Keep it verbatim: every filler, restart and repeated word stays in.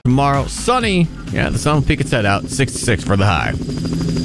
Tomorrow, sunny. Yeah, the sun will peek its head out. sixty-six for the high.